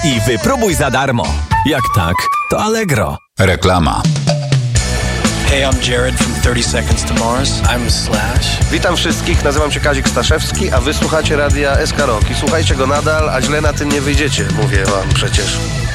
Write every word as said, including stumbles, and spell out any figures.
i wypróbuj za darmo. Jak tak, to Allegro. Reklama. Hey, I'm Jared from thirty seconds to Mars. I'm Slash. Witam wszystkich, nazywam się Kazik Staszewski, a wy słuchacie radia S K Rock i słuchajcie go nadal, a źle na tym nie wyjdziecie, mówię wam przecież.